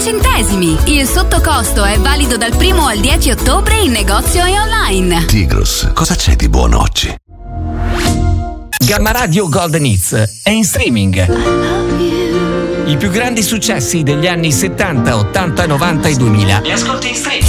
centesimi. Il sottocosto è valido dal 1 al 10 ottobre in negozio e online. Tigros, cosa c'è di buono oggi? Gamma Radio Golden Hits è in streaming. I più grandi successi degli anni 70, 80, 90 e 2000 li ascolti in streaming